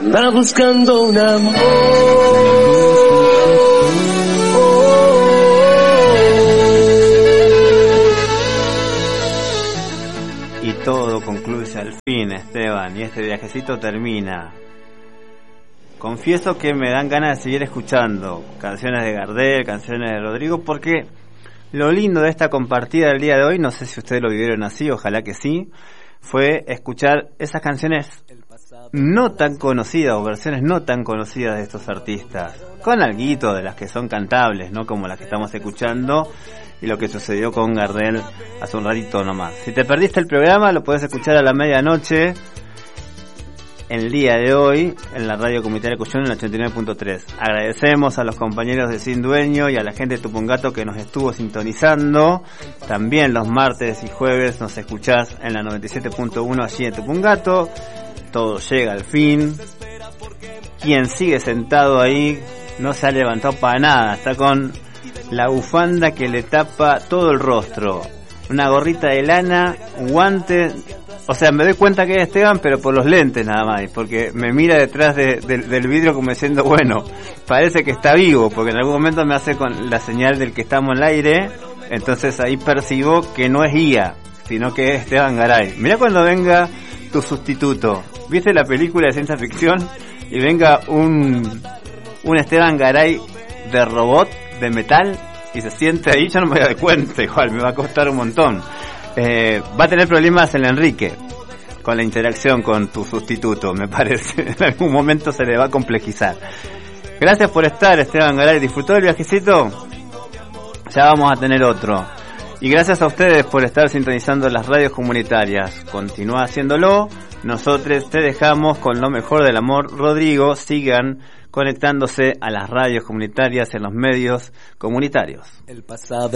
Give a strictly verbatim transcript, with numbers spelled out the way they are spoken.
va buscando un amor. Y todo concluye al fin, Esteban, y este viajecito termina. Confieso que me dan ganas de seguir escuchando canciones de Gardel, canciones de Rodrigo, porque lo lindo de esta compartida del día de hoy, no sé si ustedes lo vivieron así, ojalá que sí, fue escuchar esas canciones no tan conocidas o versiones no tan conocidas de estos artistas, con alguito de las que son cantables, no como las que estamos escuchando, y lo que sucedió con Gardel hace un ratito nomás. Si te perdiste el programa, lo podés escuchar a la medianoche el día de hoy en la radio comunitaria Cuyón en el ochenta y nueve punto tres. Agradecemos a los compañeros de Sin Dueño y a la gente de Tupungato que nos estuvo sintonizando. También los martes y jueves nos escuchás en la noventa y siete punto uno allí en Tupungato. Todo llega al fin. Quien sigue sentado ahí no se ha levantado para nada, está con la bufanda que le tapa todo el rostro, una gorrita de lana, un guante. O sea, me doy cuenta que es Esteban, pero por los lentes nada más, porque me mira detrás de, de, del vidrio como diciendo, bueno, parece que está vivo, porque en algún momento me hace con la señal del que estamos al aire, entonces ahí percibo que no es guía, sino que es Esteban Garay. Mirá cuando venga tu sustituto. ¿Viste la película de ciencia ficción? Y venga un, un Esteban Garay de robot, de metal, y se siente ahí, yo no me voy a dar cuenta, igual me va a costar un montón. Eh, va a tener problemas el Enrique con la interacción con tu sustituto, me parece. En algún momento se le va a complejizar. Gracias por estar, Esteban Garay. ¿Disfrutó el viajecito? Ya vamos a tener otro. Y gracias a ustedes por estar sintonizando las radios comunitarias. Continúa haciéndolo. Nosotros te dejamos con lo mejor del amor. Rodrigo, sigan conectándose a las radios comunitarias en los medios comunitarios. El pasado.